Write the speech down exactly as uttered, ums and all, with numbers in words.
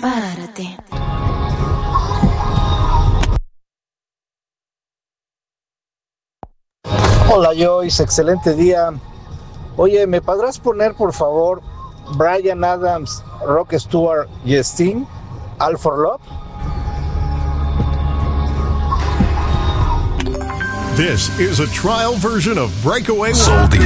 Prepárate. Hola Joyce, excelente día. Oye, ¿me podrás poner por favor Bryan Adams, Rock Stewart y Sting, All for Love? This is a trial version of Breakaway Soul